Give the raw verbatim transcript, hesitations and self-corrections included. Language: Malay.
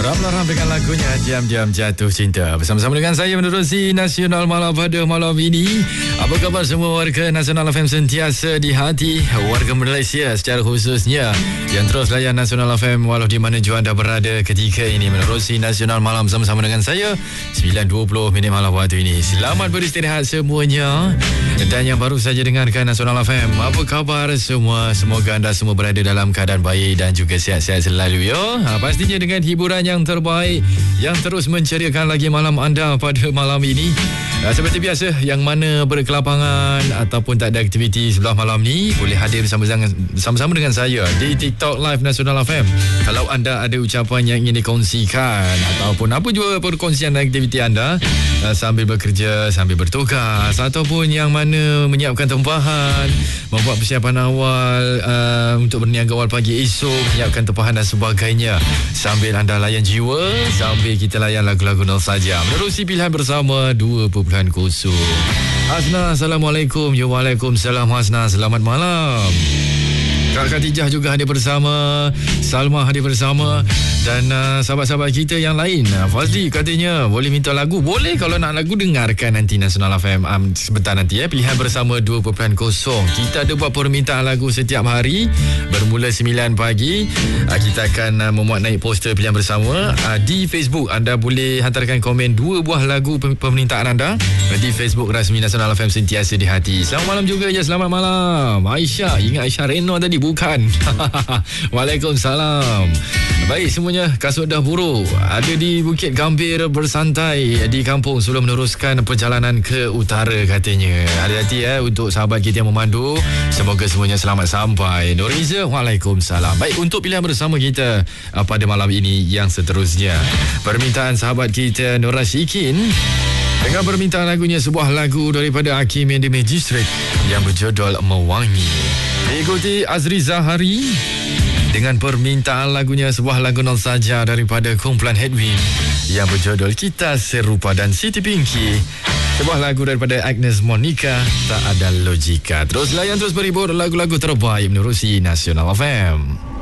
Ramlah Ram dengan lagunya Diam-Diam Jatuh Cinta. Bersama-sama dengan saya menerusi Nasional Malam pada malam ini. Apa khabar semua warga Nasional F M sentiasa di hati, warga Malaysia secara khususnya yang terus layan Nasional F M walau di mana jua anda berada ketika ini menerusi Nasional Malam bersama-sama dengan saya sembilan dua puluh minit malam waktu ini. Selamat beristirahat semuanya. Dan yang baru saja dengarkan Nasional F M, apa khabar semua? Semoga anda semua berada dalam keadaan baik dan juga sihat-sihat selalu ya. Ha, pastinya dengan hiburan yang terbaik yang terus menceriakan lagi malam anda pada malam ini. Uh, seperti biasa, yang mana berkelapangan ataupun tak ada aktiviti sebelah malam ni boleh hadir bersama-sama dengan saya di TikTok Live Nasional F M. Kalau anda ada ucapan yang ingin dikongsikan ataupun apa juga perkongsian aktiviti anda uh, sambil bekerja, sambil bertugas ataupun yang mana menyiapkan tempahan, membuat persiapan awal uh, untuk berniaga awal pagi esok, menyiapkan tempahan dan sebagainya, sambil anda layan jiwa, sambil kita layan lagu-lagu nol saja menerusi pilihan bersama dua perpuluhan kosong. Hasna, Assalamualaikum. Ya, Waalaikumsalam Hasna, selamat malam. Kak Khatijah juga hadir bersama, Salma hadir bersama, dan uh, sahabat-sahabat kita yang lain. uh, Fazli katanya boleh minta lagu. Boleh, kalau nak lagu dengarkan nanti Nasional F M um, sebentar nanti ya. Pilihan bersama dua perpuluhan kosong. Kita ada buat permintaan lagu setiap hari bermula sembilan pagi. uh, Kita akan uh, memuat naik poster pilihan bersama uh, di Facebook. Anda boleh hantarkan komen dua buah lagu permintaan anda uh, di Facebook rasmi Nasional F M sentiasa di hati. Selamat malam juga ya. Selamat malam Aisyah. Ingat Aisyah Reno tadi? Bukan. Waalaikumsalam. Baik semuanya, kasut dah buruk, ada di Bukit Gambir bersantai di kampung sebelum meneruskan perjalanan ke utara katanya. Hati-hati ya untuk sahabat kita yang memandu. Semoga semuanya selamat sampai. Nuriza, Waalaikumsalam. Baik, untuk pilihan bersama kita pada malam ini yang seterusnya, permintaan sahabat kita Nora Syikin dengan permintaan lagunya, sebuah lagu daripada Hakim yang di Magistrate yang berjudul Mewangi. Diikuti Azri Zahari dengan permintaan lagunya, sebuah lagu nol saja daripada kumpulan Headwind yang berjudul Kita Serupa, dan Siti Pinky, sebuah lagu daripada Agnes Monica, Tak Ada Logika. Terus layan, terus berhibur lagu-lagu terbaik menerusi Nasional F M.